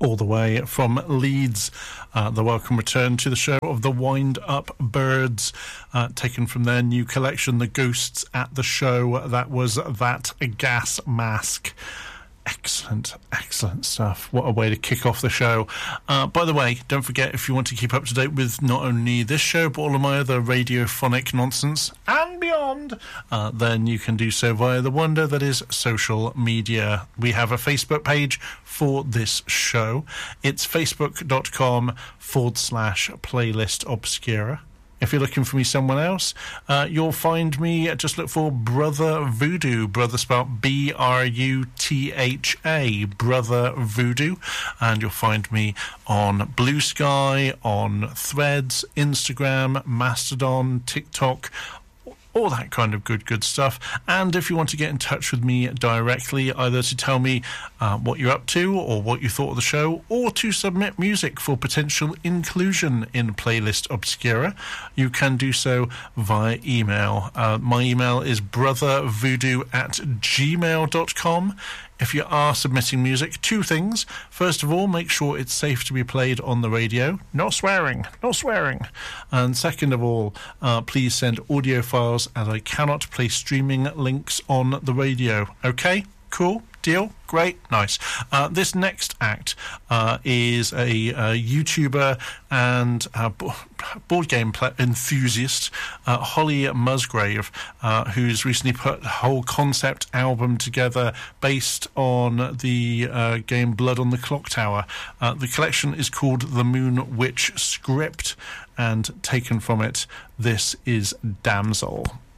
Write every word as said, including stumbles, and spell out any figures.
all the way from Leeds. Uh, the welcome return to the show of the Wind Up Birds, uh, taken from their new collection, The Ghosts at the Show. That was That Gas Mask. Excellent, excellent stuff. What a way to kick off the show. Uh, by the way, don't forget, if you want to keep up to date with not only this show, but all of my other radiophonic nonsense and beyond, uh, then you can do so via the wonder that is social media. We have a Facebook page for this show. It's facebook.com forward slash playlist obscura. If you're looking for me somewhere else, uh, you'll find me, just look for Brother Voodoo, Brother spelled B R U T H A, Brother Voodoo, and you'll find me on Blue Sky, on Threads, Instagram, Mastodon, TikTok, all that kind of good, good stuff. And if you want to get in touch with me directly, either to tell me uh, what you're up to or what you thought of the show, or to submit music for potential inclusion in Playlist Obscura, you can do so via email. Uh, my email is brothervoodoo at gmail dot com. If you are submitting music, two things. First of all, make sure it's safe to be played on the radio. No swearing, no swearing. And second of all, uh, please send audio files, as I cannot play streaming links on the radio. Okay? Cool? Deal? Great? Nice. Uh, this next act uh, is a, a YouTuber and a bo- board game play- enthusiast, uh, Holly Musgrave, uh, who's recently put a whole concept album together based on the uh, game Blood on the Clock Tower. Uh, the collection is called The Moon Witch Script, and taken from it, this is Damsel.